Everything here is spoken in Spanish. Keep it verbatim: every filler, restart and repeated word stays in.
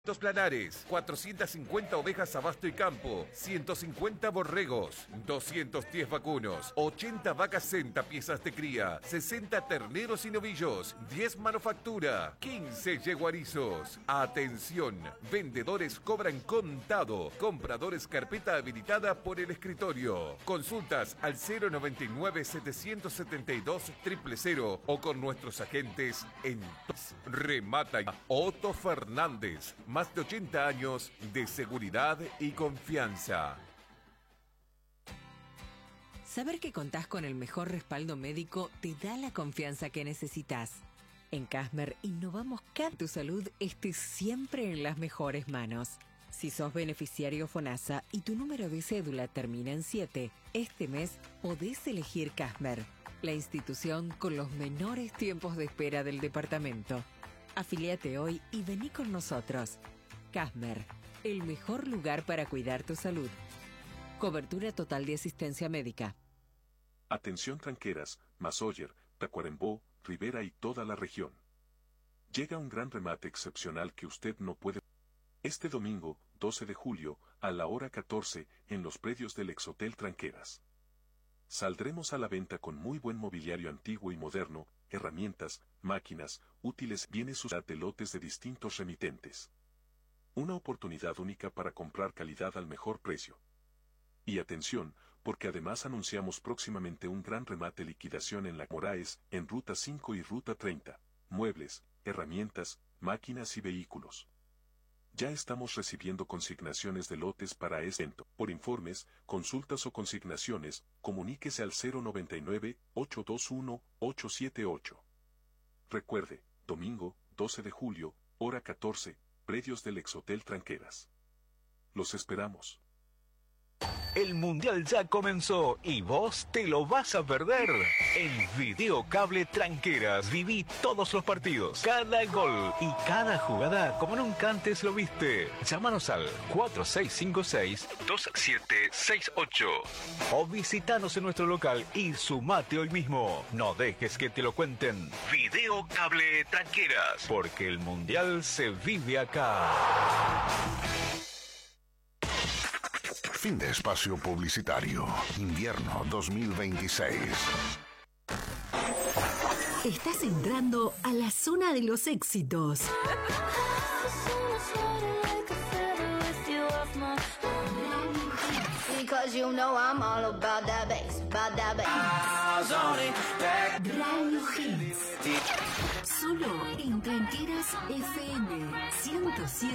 Dos planares, cuatrocientas cincuenta ovejas a basto y campo, ciento cincuenta borregos, doscientos diez vacunos, ochenta vacas senta piezas de cría, sesenta terneros y novillos, diez manufactura, quince yeguarizos. Atención, vendedores cobran contado, compradores carpeta habilitada por el escritorio. Consultas al cero noventa y nueve, setecientos setenta y dos, cero cero cero o con nuestros agentes en Remata Otto Fernández. Más de ochenta años de seguridad y confianza. Saber que contás con el mejor respaldo médico te da la confianza que necesitas. En Casmer innovamos que tu salud esté siempre en las mejores manos. Si sos beneficiario FONASA y tu número de cédula termina en siete, este mes podés elegir Casmer, la institución con los menores tiempos de espera del departamento. Afiliate hoy y vení con nosotros. Casmer, el mejor lugar para cuidar tu salud. Cobertura total de asistencia médica. Atención tranqueras, Masoyer, Tacuarembó, Rivera y toda la región. Llega un gran remate excepcional que usted no puede. Este domingo, doce de julio, a la hora catorce, en los predios del Exhotel Tranqueras. Saldremos a la venta con muy buen mobiliario antiguo y moderno, herramientas, máquinas, útiles, bienes usados de lotes de distintos remitentes. Una oportunidad única para comprar calidad al mejor precio. Y atención, porque además anunciamos próximamente un gran remate liquidación en la Moraes, en Ruta cinco y Ruta treinta, muebles, herramientas, máquinas y vehículos. Ya estamos recibiendo consignaciones de lotes para este evento. Por informes, consultas o consignaciones, comuníquese al cero noventa y nueve, ocho dos uno, ocho siete ocho. Recuerde, domingo, doce de julio, hora catorce, predios del Exhotel Tranqueras. Los esperamos. El Mundial ya comenzó y vos te lo vas a perder. En Videocable Tranqueras viví todos los partidos, cada gol y cada jugada como nunca antes lo viste. Llámanos al cuatro seis cinco seis, dos siete seis ocho o visitanos en nuestro local y sumate hoy mismo. No dejes que te lo cuenten. Videocable Tranqueras, porque el Mundial se vive acá. Fin de espacio publicitario. Invierno dos mil veintiséis. Estás entrando a la zona de los éxitos. Radio Hits. Solo en Tranqueras F M ciento siete.